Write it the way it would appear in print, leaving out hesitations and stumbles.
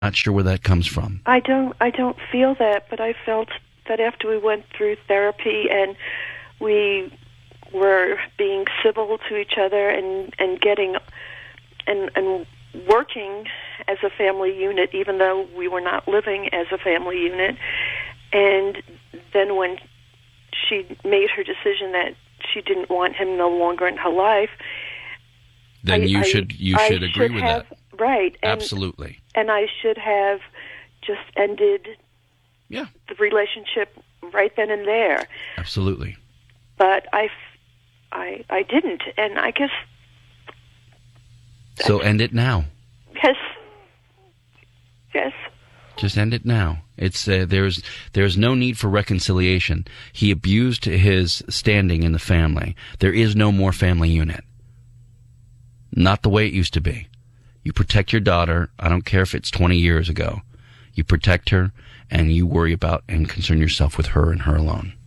Not sure where that comes from. I don't feel that, but I felt that after we went through therapy and we were being civil to each other and getting and working as a family unit, even though we were not living as a family unit. And then when she made her decision that she didn't want him no longer in her life, then you should agree with that. Right. Absolutely. And I should have just ended the relationship right then and there. Absolutely. But I didn't, and I guess... So end it now. Yes. Yes. Just end it now. It's there's no need for reconciliation. He abused his standing in the family. There is no more family unit. Not the way it used to be. You protect your daughter. I don't care if it's 20 years ago. You protect her, and you worry about and concern yourself with her and her alone.